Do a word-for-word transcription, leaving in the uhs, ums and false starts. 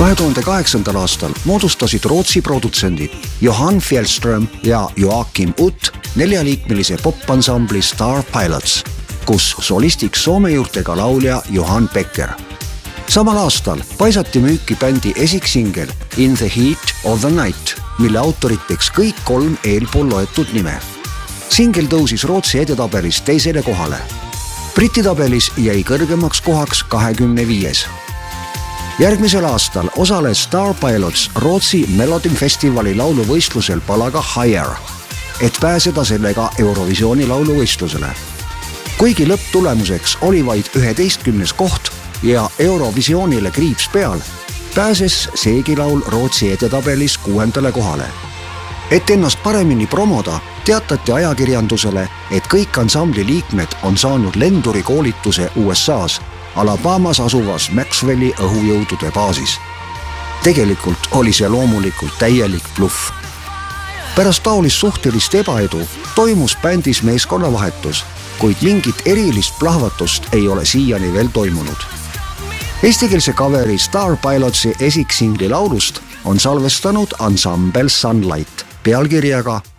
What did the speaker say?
kahe tuhande kaheksandal aastal moodustasid Rootsi produtsendid Johan Fjellström ja Joakim Ut neljaliikmelise popansambli Star Pilots, kus solistiks Soome juurtega laulja Johan Becker. Samal aastal paisati müüki bändi esiksingel In the Heat of the Night, mille autoriteks kõik kolm eelpool loetud nime. Singel tõusis Rootsi edetabelis teisele kohale. Briti tabelis jäi kõrgemaks kohaks kahekümne viies. Järgmisel aastal osales Star Pilots Rootsi Melody Festivali lauluvõistlusel palaga Higher, et pääseda sellega Eurovisiooni lauluvõistlusele. Kuigi lõpptulemuseks oli vaid üheteistkümnes koht ja Eurovisioonile kriips peal, pääses seegi laul Rootsi edetabelis kuuendale kohale. Et ennast paremini promoda, teatati ajakirjandusele, et kõik ansambli liikmed on saanud lenduri koolituse U S A's Alabamas asuvas Maxwelli õhujõudude baasis. Tegelikult oli see loomulikult täielik bluff. Pärast taolist suhtelist ebaedu toimus bändis meeskonnavahetus, kuid mingit erilist plahvatust ei ole siiani veel toimunud. Eestikeelse coveri Star Pilotsi esiksingli laulust on salvestanud ansambel Sunlight pealkirjaga